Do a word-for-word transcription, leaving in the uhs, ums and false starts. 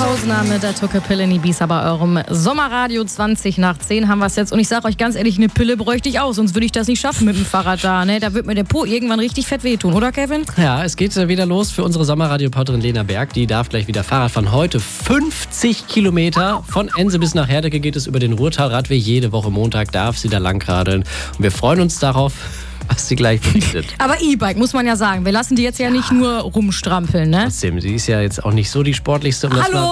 Hausner mit der Tucke-Pille in Ibiza bei eurem Sommerradio. Zwanzig nach zehn haben wir es jetzt. Und ich sage euch ganz ehrlich, eine Pille bräuchte ich auch, sonst würde ich das nicht schaffen mit dem Fahrrad da. Ne? Da wird mir der Po irgendwann richtig fett wehtun, oder Kevin? Ja, es geht wieder los für unsere Sommerradioreporterin Lena Berg. Die darf gleich wieder Fahrrad fahren. Heute fünfzig Kilometer. Von Ense bis nach Herdecke geht es über den Ruhrtal-Radweg. Jede Woche Montag darf sie da langradeln. Und wir freuen uns darauf, was sie gleich berichtet. Aber E-Bike, muss man ja sagen. Wir lassen die jetzt ja, ja nicht nur rumstrampeln, ne? Trotzdem, sie ist ja jetzt auch nicht so die sportlichste. Um Hallo! das mal